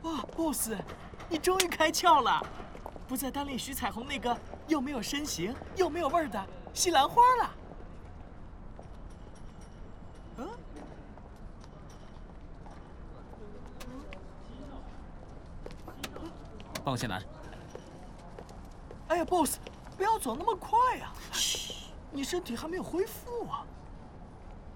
哇 ，boss， 你终于开窍了，不再单恋徐彩虹那个又没有身形又没有味儿的西兰花了。嗯？ 帮我先拿。 哎呀 ，boss， 不要走那么快啊！嘘，你身体还没有恢复啊。